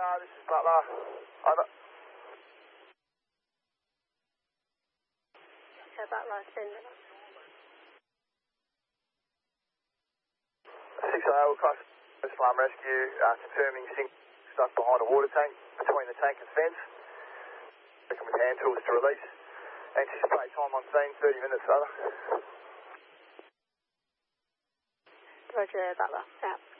this is Butler. Over. Yeah, Butler, send it. 6AO, class farm rescue, confirming sink stuck behind a water tank between the tank and fence. Working with hand tools to release. Anticipate time on scene, 30 minutes, over. Roger, Butler, out.